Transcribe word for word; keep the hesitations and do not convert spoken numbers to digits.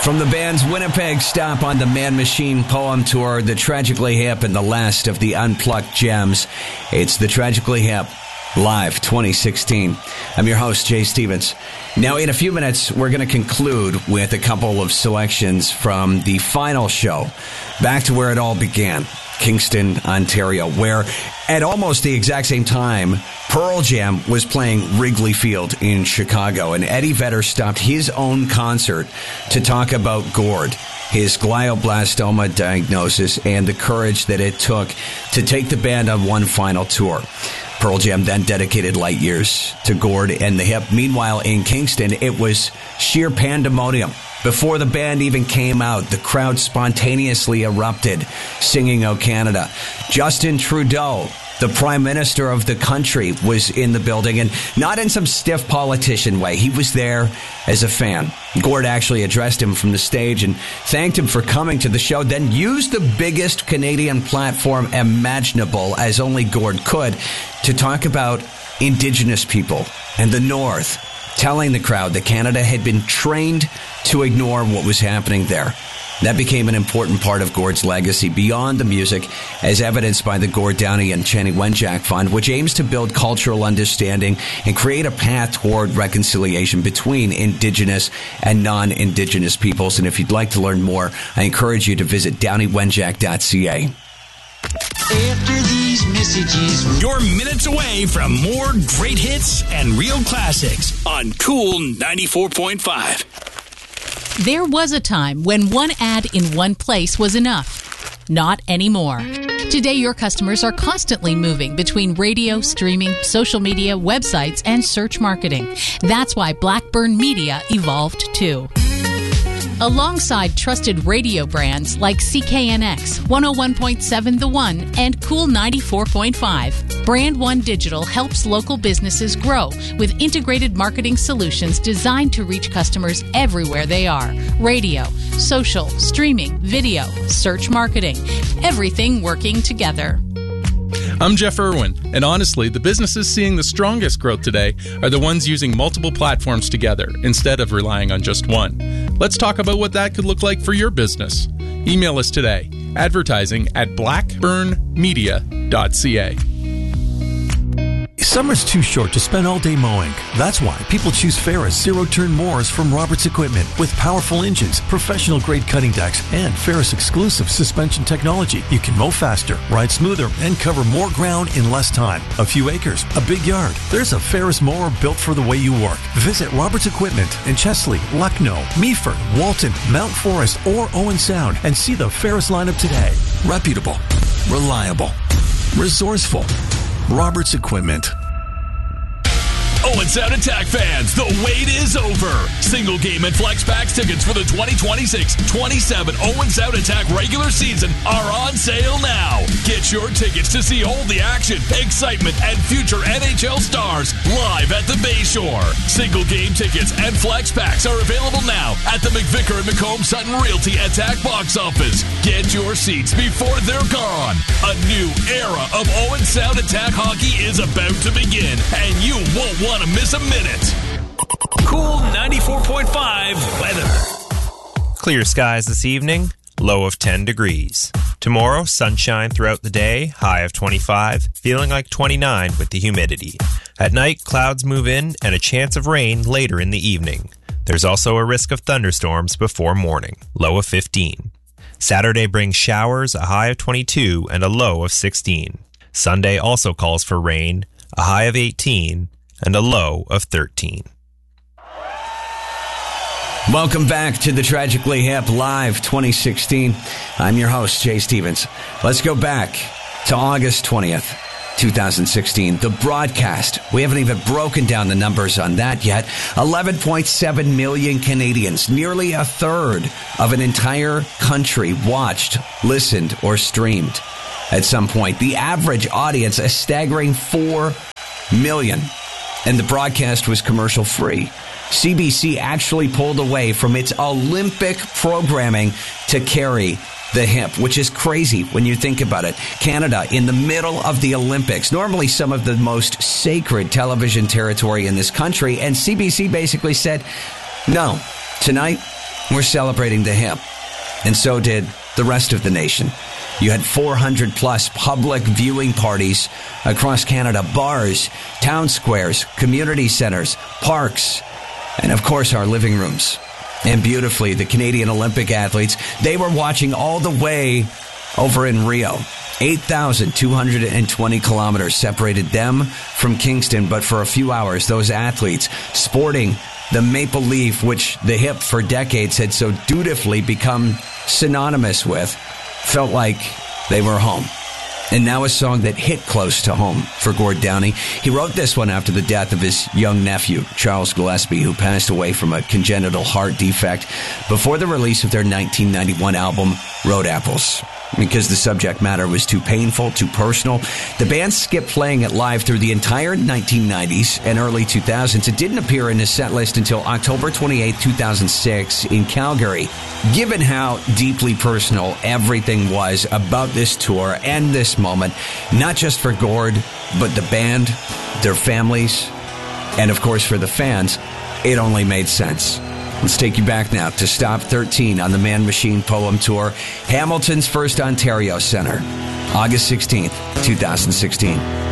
From the band's Winnipeg stop on the Man Machine Poem Tour, the Tragically Hip and the last of the Unplugged Gems, it's the Tragically Hip Live twenty sixteen. I'm your host, Jay Stevens. Now, in a few minutes, we're going to conclude with a couple of selections from the final show, back to where it all began, Kingston, Ontario, where at almost the exact same time, Pearl Jam was playing Wrigley Field in Chicago, and Eddie Vedder stopped his own concert to talk about Gord, his glioblastoma diagnosis, and the courage that it took to take the band on one final tour. Pearl Jam then dedicated Light Years to Gord and the Hip. Meanwhile, in Kingston, it was sheer pandemonium. Before the band even came out, the crowd spontaneously erupted, singing "O Canada." Justin Trudeau, the Prime Minister of the country, was in the building, and not in some stiff politician way. He was there as a fan. Gord actually addressed him from the stage and thanked him for coming to the show, then used the biggest Canadian platform imaginable, as only Gord could, to talk about Indigenous people and the North, telling the crowd that Canada had been trained to ignore what was happening there. That became an important part of Gord's legacy beyond the music, as evidenced by the Gord Downie and Channy Wenjack Fund, which aims to build cultural understanding and create a path toward reconciliation between Indigenous and non-Indigenous peoples. And if you'd like to learn more, I encourage you to visit downie wenjack dot c a. After these messages, you're minutes away from more great hits and real classics on Cool ninety-four point five. There was a time when one ad in one place was enough. Not anymore. Today, your customers are constantly moving between radio, streaming, social media, websites, and search marketing. That's why Blackburn Media evolved too. Alongside trusted radio brands like C K N X, one oh one point seven The One, and Cool ninety-four point five, Brand One Digital helps local businesses grow with integrated marketing solutions designed to reach customers everywhere they are. Radio, social, streaming, video, search marketing, everything working together. I'm Jeff Irwin, and honestly, the businesses seeing the strongest growth today are the ones using multiple platforms together instead of relying on just one. Let's talk about what that could look like for your business. Email us today, advertising at blackburn media dot c a. Summer's too short to spend all day mowing. That's why people choose Ferris zero-turn mowers from Roberts Equipment. With powerful engines, professional-grade cutting decks, and Ferris exclusive suspension technology, you can mow faster, ride smoother, and cover more ground in less time. A few acres, a big yard. There's a Ferris mower built for the way you work. Visit Roberts Equipment in Chesley, Lucknow, Meaford, Walton, Mount Forest, or Owen Sound, and see the Ferris lineup today. Reputable, reliable, resourceful. Roberts Equipment. Owen Sound Attack fans, the wait is over. Single game and flex packs tickets for the twenty twenty-six twenty-seven Owen Sound Attack regular season are on sale now. Get your tickets to see all the action, excitement, and future N H L stars live at the Bayshore. Single game tickets and flex packs are available now at the McVicker and McComb Sutton Realty Attack box office. Get your seats before they're gone. A new era of Owen Sound Attack hockey is about to begin, and you won't want to miss a minute. Cool ninety-four point five weather. Clear skies this evening, low of ten degrees. Tomorrow, sunshine throughout the day, high of twenty-five, feeling like twenty-nine with the humidity. At night, clouds move in and a chance of rain later in the evening. There's also a risk of thunderstorms before morning, low of fifteen. Saturday brings showers, a high of twenty-two and a low of sixteen. Sunday also calls for rain, a high of eighteen and a low of thirteen. Welcome back to the Tragically Hip Live twenty sixteen. I'm your host, Jay Stevens. Let's go back to August twentieth, twenty sixteen. The broadcast, we haven't even broken down the numbers on that yet. eleven point seven million Canadians, nearly a third of an entire country, watched, listened, or streamed at some point. The average audience, a staggering four million. And the broadcast was commercial free. C B C actually pulled away from its Olympic programming to carry the hip, which is crazy when you think about it. Canada in the middle of the Olympics, normally some of the most sacred television territory in this country, and C B C basically said, no, tonight were celebrating the hip, and so did the rest of the nation. You had four hundred plus public viewing parties across Canada, bars, town squares, community centers, parks, and of course our living rooms. And beautifully, the Canadian Olympic athletes, they were watching all the way over in Rio. eight thousand two hundred twenty kilometers separated them from Kingston, but for a few hours, those athletes sporting the maple leaf, which the hip for decades had so dutifully become synonymous with, felt like they were home. And now a song that hit close to home for Gord Downie. He wrote this one after the death of his young nephew, Charles Gillespie, who passed away from a congenital heart defect before the release of their nineteen ninety-one album, Road Apples. Because the subject matter was too painful, too personal, the band skipped playing it live through the entire nineteen nineties and early two thousands. It didn't appear in his set list until October twenty-eighth, two thousand six in Calgary. Given how deeply personal everything was about this tour and this moment, not just for Gord, but the band, their families, and of course for the fans, it only made sense. Let's take you back now to stop thirteen on the Man Machine Poem Tour, Hamilton's First Ontario Centre, August sixteenth, two thousand sixteen.